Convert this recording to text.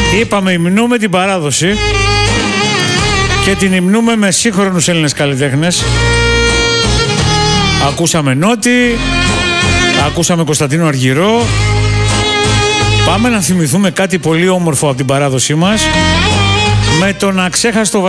Είπαμε υμνούμε την παράδοση και την υμνούμε με σύγχρονους Έλληνες καλλιτέχνες. Ακούσαμε Νότι, ακούσαμε Κωνσταντίνο Αργυρό. Πάμε να θυμηθούμε κάτι πολύ όμορφο από την παράδοσή μας με τον αξέχαστο